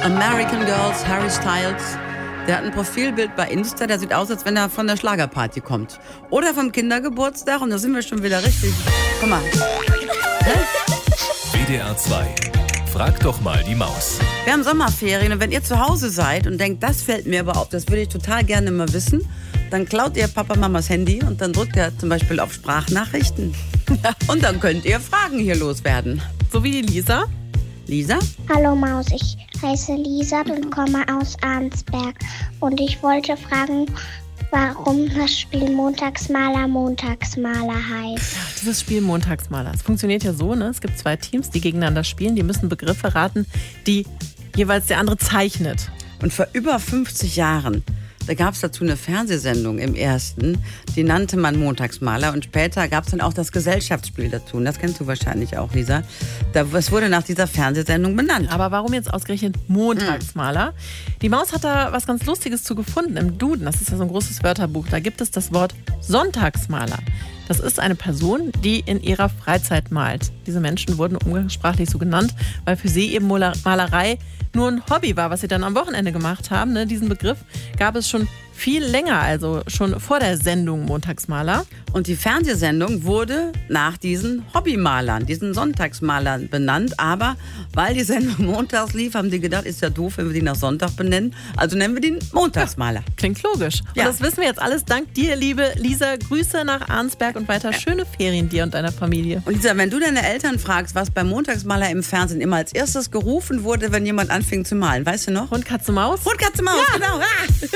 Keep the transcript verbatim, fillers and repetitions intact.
American Girls, Harry Styles. Der hat ein Profilbild bei Insta, der sieht aus, als wenn er von der Schlagerparty kommt. Oder vom Kindergeburtstag und da sind wir schon wieder richtig. Guck mal. W D R zwei. Frag doch mal die Maus. Wir haben Sommerferien und wenn ihr zu Hause seid und denkt, das fällt mir aber auf, das würde ich total gerne mal wissen, dann klaut ihr Papa Mamas Handy und dann drückt ihr zum Beispiel auf Sprachnachrichten. Und dann könnt ihr Fragen hier loswerden. So wie die Lisa. Lisa? Hallo Maus, ich heiße Lisa und komme aus Arnsberg. Und ich wollte fragen, warum das Spiel Montagsmaler Montagsmaler heißt. Dieses Spiel Montagsmaler. Es funktioniert ja so, ne? Es gibt zwei Teams, die gegeneinander spielen. Die müssen Begriffe raten, die jeweils der andere zeichnet. Und vor über fünfzig Jahren, da gab es dazu eine Fernsehsendung im ersten, die nannte man Montagsmaler und später gab es dann auch das Gesellschaftsspiel dazu. Und das kennst du wahrscheinlich auch, Lisa. Das wurde nach dieser Fernsehsendung benannt. Aber warum jetzt ausgerechnet Montagsmaler? Mhm. Die Maus hat da was ganz Lustiges zu gefunden im Duden. Das ist ja so ein großes Wörterbuch. Da gibt es das Wort Sonntagsmaler. Das ist eine Person, die in ihrer Freizeit malt. Diese Menschen wurden umgangssprachlich so genannt, weil für sie eben Malerei nur ein Hobby war, was sie dann am Wochenende gemacht haben. Ne? Diesen Begriff gab es schon viel länger, also schon vor der Sendung Montagsmaler. Und die Fernsehsendung wurde nach diesen Hobbymalern, diesen Sonntagsmalern benannt. Aber weil die Sendung montags lief, haben die gedacht, ist ja doof, wenn wir die nach Sonntag benennen. Also nennen wir den Montagsmaler. Ja, klingt logisch. Ja. Und das wissen wir jetzt alles dank dir, liebe Lisa. Grüße nach Arnsberg und weiter ja. schöne Ferien dir und deiner Familie. Und Lisa, wenn du deine Eltern fragst, was beim Montagsmaler im Fernsehen immer als erstes gerufen wurde, wenn jemand anfing zu malen, weißt du noch? Hund, Katze, Maus? Hund, Katze, Maus, ja. Genau. Ah.